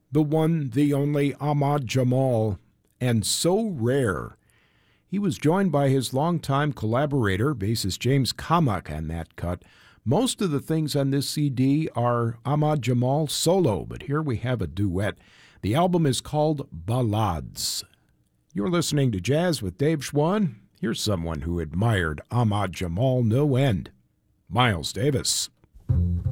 the one, the only Ahmad Jamal, and So Rare. He was joined by his longtime collaborator, bassist James Kamak, on that cut. Most of the things on this CD are Ahmad Jamal solo, but here we have a duet. The album is called Ballades. You're listening to Jazz with Dave Schwann. Here's someone who admired Ahmad Jamal no end, Miles Davis.